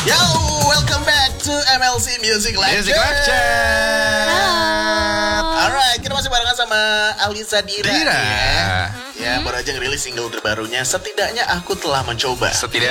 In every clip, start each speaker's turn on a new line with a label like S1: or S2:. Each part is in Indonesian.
S1: Yo, welcome back to MLC Music Lecture. Alright, kita masih barengan sama Alisa Dira. Ya, baru aja ngerilis single terbarunya. Setidaknya aku telah mencoba.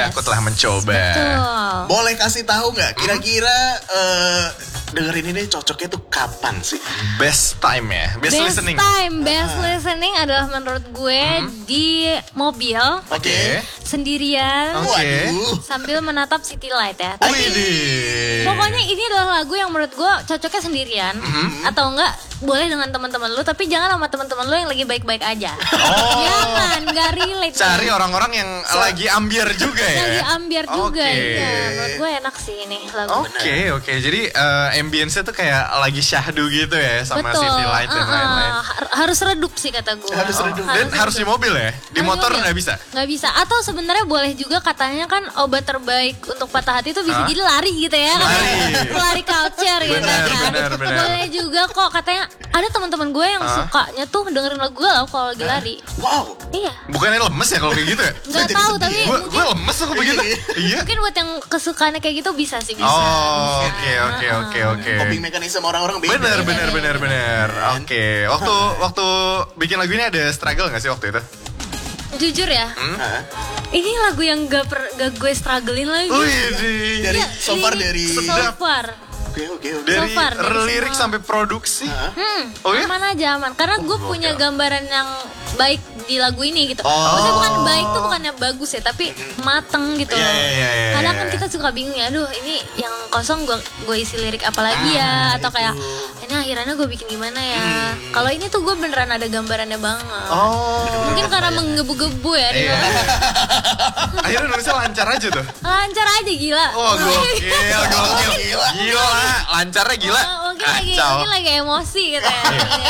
S2: Betul.
S1: Boleh kasih tahu nggak? Kira-kira dengerin ini cocoknya tuh kapan sih?
S3: Best time ya, best listening.
S2: Best listening adalah menurut gue di mobil,
S1: Oke.
S2: sendirian,
S1: Waduh.
S2: sambil menatap city light ya.
S3: Widih.
S2: Pokoknya ini adalah lagu yang menurut gue cocoknya sendirian, atau enggak boleh dengan teman-teman lu, tapi jangan sama teman-teman lu yang lagi baik-baik aja. Jangan, nggak relate.
S3: Cari orang-orang yang lagi ambiar juga ya.
S2: Lagi ambiar juga,
S3: Oke.
S2: iya. Menurut gue enak sih ini lagu.
S3: Oke. Jadi ambience-nya tuh kayak lagi syahdu gitu ya sama city light dan lain-lain.
S2: Harus redup sih kata gue.
S1: Harus redup.
S3: Dan harus di mobil ya. Di motor nggak bisa.
S2: Nggak bisa. Atau sebenarnya boleh juga, katanya kan obat terbaik untuk patah hati itu bisa jadi lari gitu ya. Lari culture gitu kan.
S3: Benar.
S2: Boleh juga kok, katanya ada teman-teman gue yang sukanya tuh dengerin lagu galau kalau lagi lari.
S1: Wow.
S2: Iya.
S3: Bukannya lemes ya kalau kayak gitu ya?
S2: Nggak tahu tapi
S3: Gue lemes aku begitu. Iya.
S2: mungkin buat yang kesukaannya kayak gitu bisa sih, bisa.
S3: Oh,
S2: Bisa.
S3: oke.
S1: Coping mekanisme orang-orang beda.
S3: Bener. Oke. Waktu bikin lagu ini ada struggle nggak sih waktu itu?
S2: Jujur ya, ini lagu yang gak gue strugglein lagi.
S3: Widih.
S1: Dari
S2: Iya,
S1: so far. Oke.
S3: Dari
S2: So far, dari
S3: lirik
S2: semua.
S3: sampai produksi. Oh ya?
S2: Aman aja, aman. Karena gue punya gambaran yang baik di lagu ini gitu. Maksudnya bukan baik tuh bukannya bagus ya, tapi mateng gitu.
S3: Iya.
S2: Kadang kan kita suka bingung ya, aduh ini yang kosong gue isi lirik apa lagi ya, atau kayak ini akhirannya gue bikin gimana ya. Kalau ini tuh gue beneran ada gambarannya banget. Mungkin karena menggebu-gebu ya.
S3: Iya. Akhirnya nulisnya lancar aja tuh.
S2: Lancar aja, gila.
S3: Oh gokil. Gila. Lancarnya gila.
S2: Mungkin lagi emosi gitu ya.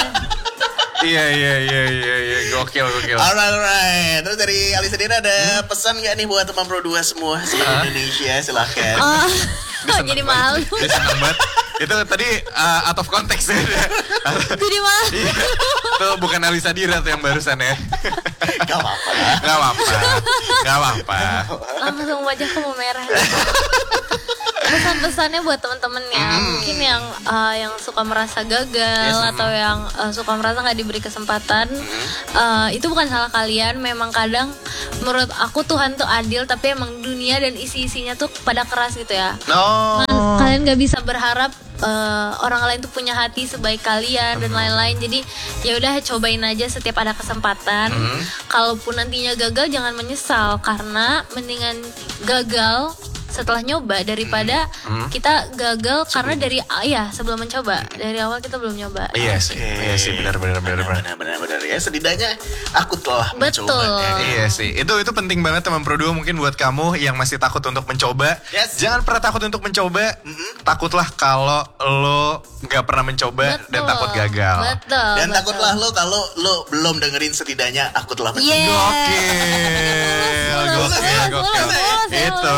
S3: Iya. Gokil.
S1: Alright. Terus dari Alisa Dira ada pesan nggak nih buat teman Pro 2 semua seluruh Indonesia? Silahkan.
S2: Jadi malu.
S3: Dia seneng banget. Itu tadi out of context ya.
S2: Jadi malu.
S3: Iya. Tuh bukan Alisa Dira tuh yang barusan ya.
S1: Gak apa-apa.
S2: Langsung wajahku mau merah. Pesan-pesannya buat teman-teman ya, mungkin yang suka merasa gagal atau yang suka merasa nggak diberi kesempatan, itu bukan salah kalian. Memang kadang menurut aku Tuhan tuh adil, tapi emang dunia dan isi-isinya tuh pada keras gitu ya. Kalian nggak bisa berharap orang lain tuh punya hati sebaik kalian dan lain-lain. Jadi ya udah, cobain aja setiap ada kesempatan. Kalaupun nantinya gagal, jangan menyesal, karena mendingan gagal setelah nyoba daripada kita gagal karena sebelum mencoba. Dari awal kita belum nyoba.
S3: Iya sih, benar.
S1: Benar ya. Setidaknya aku telah mencoba.
S3: Iya sih, itu penting banget teman Pro 2. Mungkin buat kamu yang masih takut untuk mencoba, jangan pernah takut untuk mencoba. Takutlah kalau lo nggak pernah mencoba dan takut gagal.
S1: Dan takutlah lo kalau lo belum dengerin setidaknya aku telah mencoba.
S3: Gokil. Itu.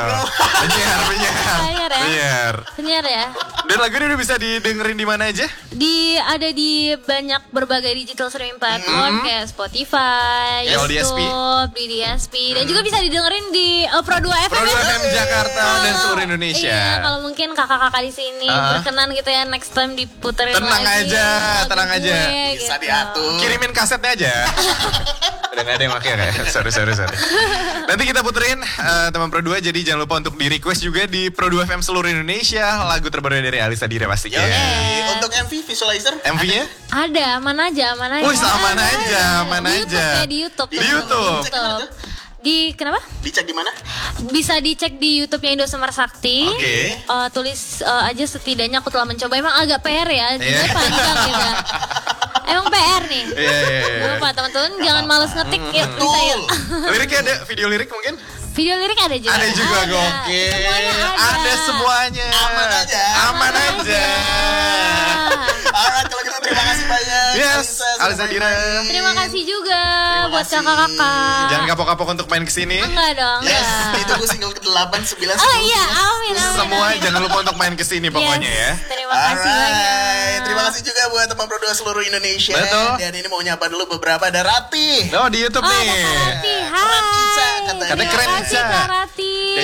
S2: Penyiar ya.
S3: Dan lagu ini udah bisa didengerin di mana aja?
S2: Ada di banyak berbagai digital streaming platform kayak Spotify, YouTube, di DSP, dan juga bisa didengerin di Pro 2 FM.
S3: Pro 2 FM Jakarta dan seluruh Indonesia.
S2: Iya, kalau mungkin kakak-kakak di sini berkenan gitu ya, next time diputerin
S3: Tenang
S2: lagi.
S3: aja.
S2: Gue,
S1: Bisa
S2: gitu.
S1: diatur.
S3: Kirimin kasetnya aja. Udah gak ada yang pakai kayak. Sorry. Nanti kita puterin teman Pro 2. Jadi jangan lupa untuk di request juga di Pro 2 FM seluruh Indonesia lagu terbaru dari Alisa Dira pastinya.
S1: Untuk MV visualizer
S3: MV-nya?
S2: Ada, aman aja.
S3: Wih, aman aja.
S2: Di YouTube. Kenapa?
S1: dicek di mana?
S2: Bisa dicek di YouTube-nya Indo Semar Sakti. Tulis aja setidaknya aku telah mencoba. Emang agak PR ya, jadi panjang gitu ya. Emang PR nih. Lupa teman-teman, jangan males ngetik ya. Bisa ya.
S3: Liriknya ada, video lirik mungkin?
S2: Video lirik ada juga.
S3: Ada juga, gokil.
S2: Semuanya ada.
S3: Ada semuanya. Aman aja.
S1: Alright, kalau gitu terima kasih banyak.
S3: Yes, Alisa Dira.
S2: Terima kasih juga buat kakak-kakak.
S3: Jangan kapok-kapok untuk main kesini.
S2: Enggak dong.
S1: Yes, itu single ke-8, 9, 10.
S2: Oh iya, amin.
S3: Semua jangan lupa untuk main kesini pokoknya ya.
S2: Terima kasih banyak.
S1: Terima kasih juga buat teman Pro 2 seluruh Indonesia.
S3: Betul.
S1: Dan ini mau nyapa dulu beberapa, ada Rati.
S3: Oh, di YouTube nih.
S2: Ada Kak Rati. Hai.
S1: Katanya
S3: keren,
S2: Terima kasih
S3: Ica.
S2: Kak Rati.
S1: Dan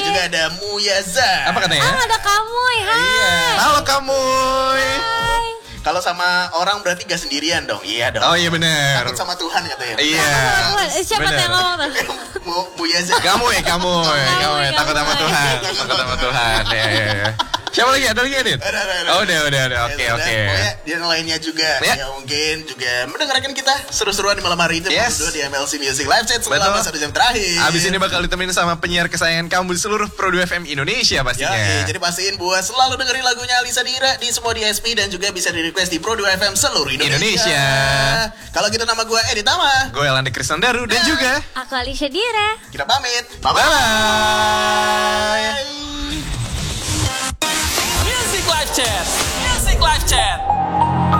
S1: juga ada Muyaza.
S3: Apa katanya?
S2: Ada kamu, hai.
S1: Iya.
S3: Halo kamu.
S2: Hai.
S1: Kalau sama orang berarti gak sendirian dong. Iya dong.
S3: Oh iya benar.
S1: Takut sama Tuhan katanya.
S3: Iya.
S2: Siapa tuh yang ngomong tuh?
S1: Muyaza.
S3: Kamu ya, takut sama Tuhan. Takut sama Tuhan. Ya. Siapa lagi? Ada lagi Adit?
S1: Ada.
S3: Oh, udah. Oke.
S1: Pokoknya yang lainnya juga
S3: Ya.
S1: yang mungkin juga mendengarkan kita seru-seruan di malam hari itu
S3: Yes.
S1: berdua di MLC Music Live Chat selama 1 jam terakhir.
S3: Abis ini bakal ditemenin sama penyiar kesayangan kamu di seluruh Pro 2 FM Indonesia pastinya.
S1: Ya, jadi pastiin buat selalu dengerin lagunya Alisa Dira di semua DSP dan juga bisa di request di Pro 2 FM seluruh Indonesia. Kalau gitu nama gue Edi Tama.
S3: Gue Elandi Kristandaru dan juga
S2: Aku Alicia Dira.
S1: Kita pamit.
S3: bye-bye.
S4: Music Live Chat.